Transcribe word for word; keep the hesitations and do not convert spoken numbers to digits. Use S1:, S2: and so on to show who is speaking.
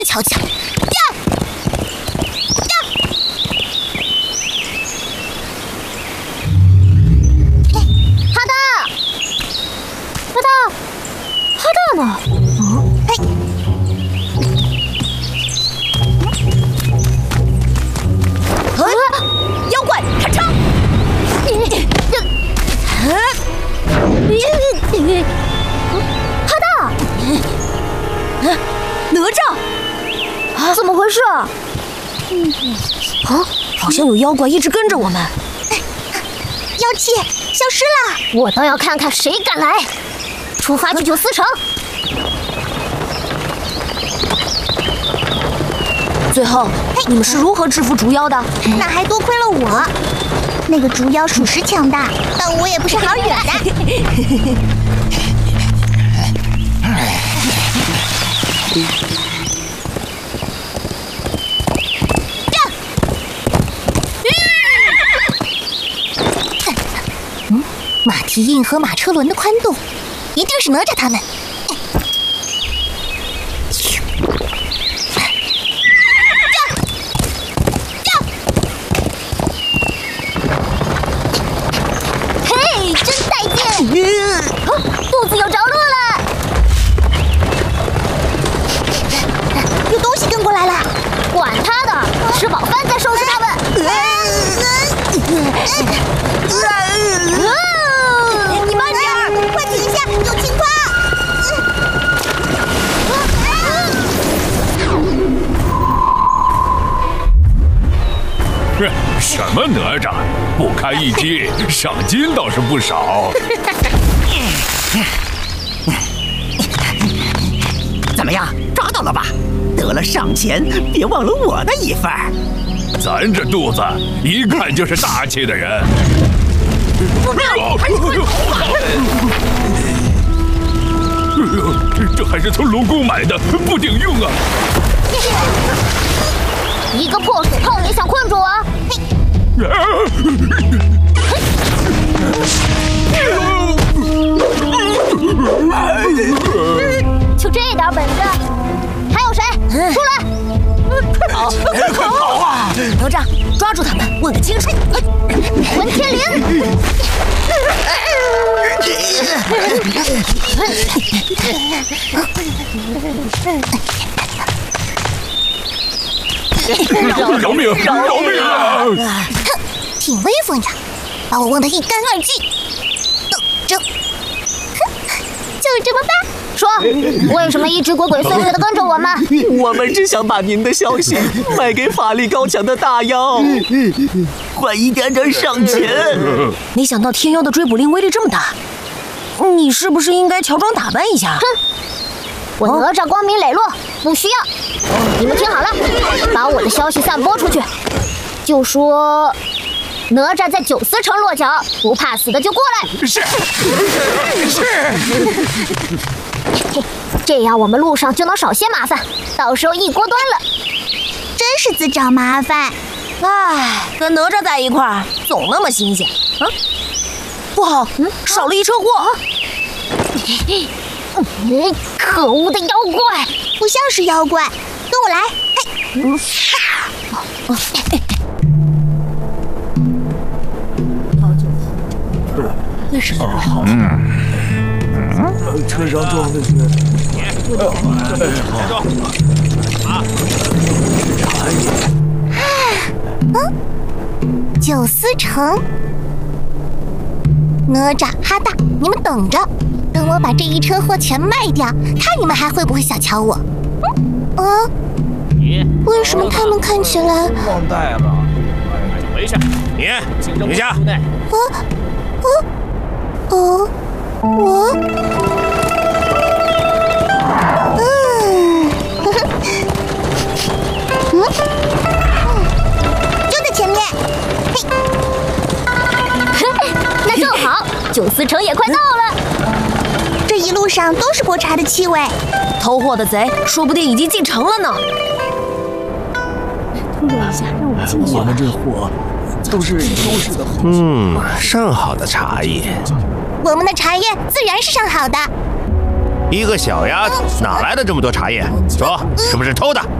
S1: 瞧瞧，呀呀！哈达，哈达，哈达呢？嗯，嘿，啊！妖怪，开枪！哈达，啊，哪吒！ 啊，怎么回事？嗯，啊，好像有妖怪一直跟着我们。妖气消失了，我倒要看看谁敢来！出发去九思城。最后，你们是如何制服竹妖的？那还多亏了我。那个竹妖属实强大，但我也不是好惹的。马蹄印和马车轮的宽度，一定是哪吒他们。嘿，真带劲！肚子有着落了，有东西跟过来了。管他的，吃饱饭再收拾他们。你慢点儿，快停下，有情况！
S2: 什么哪吒？不堪一击，赏金倒是不少。
S3: 怎么样，抓到了吧？得了赏钱，别忘了我的一份。
S2: 咱这肚子一看就是大气的人。这还是从龙宫买的，不顶用啊！
S1: 一个破水泡也想困住我？就这点本事，还有谁？出来！
S3: 快跑！快跑啊！
S1: 哪吒，抓住他们，问个清楚。文天灵。
S2: 饶命！饶命啊！
S1: 哼，挺威风呀，把我问得一干二净。等着，哼，就这么办。说，为什么一直鬼鬼祟祟的跟着我们？
S3: 我们只想把您的消息卖给法力高强的大妖，换一点点赏钱。
S4: 没想到天妖的追捕令威力这么大，你是不是应该乔装打扮一下？
S1: 哼，我哪吒光明磊落，不需要。你们听好了，把我的消息散播出去，就说哪吒在九思城落脚，不怕死的就过来。
S2: 是是。
S1: 这样我们路上就能少些麻烦，到时候一锅端了。真是自找麻烦。
S4: 唉，跟哪吒在一块儿总那么新鲜啊！不好，嗯，少了一车货。
S1: 嗯，可恶的妖怪，不像是妖怪，跟我来。嘿，嗯，
S4: 为什么不好？
S5: 车上装的是。
S2: 啊！
S1: 嗯，九思城，哪吒、哈达，你们等着，等我把这一车货全卖掉，看你们还会不会小瞧我。嗯，啊，为什么他们看起来……
S5: 忘带了，
S6: 怎么回事？你停下！
S1: 啊啊哦，我。嗯，就在前面。嘿，那正好，九思城也快到了。这一路上都是锅柴的气味，
S4: 偷货的贼说不定已经进城了呢。
S1: 突然一下，让我进去。
S5: 我们这货都是优质的好。
S7: 嗯，上好的茶叶。
S1: 我们的茶叶自然是上好的。
S6: 一个小丫头哪来的这么多茶叶？说是不是偷的？